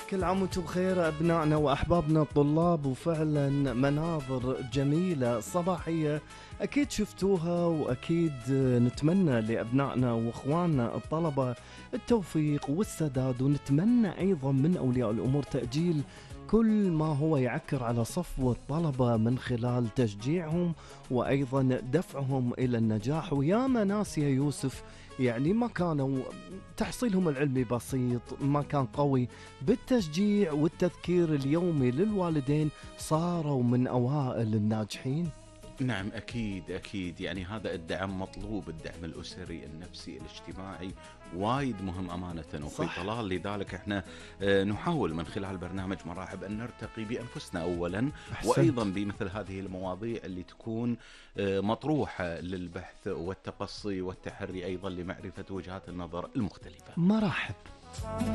كل عام وانتم بخير أبنائنا وأحبابنا الطلاب. وفعلا مناظر جميلة صباحية أكيد شفتوها، وأكيد نتمنى لأبنائنا وإخواننا الطلبة التوفيق والسداد، ونتمنى أيضا من أولياء الأمور تأجيل كل ما هو يعكر على صفو الطلبة من خلال تشجيعهم وأيضا دفعهم إلى النجاح. وياما ناس يا يوسف يعني ما كانوا تحصيلهم العلمي بسيط، ما كان قوي، بالتشجيع والتذكير اليومي للوالدين صاروا من أوائل الناجحين. نعم أكيد يعني هذا الدعم مطلوب، الدعم الأسري النفسي الاجتماعي وايد مهم أمانة وفي طلال. لذلك احنا نحاول من خلال برنامج مراحب أن نرتقي بأنفسنا أولا، وأيضا بمثل هذه المواضيع اللي تكون مطروحة للبحث والتقصي والتحري، أيضا لمعرفة وجهات النظر المختلفة. مرحب.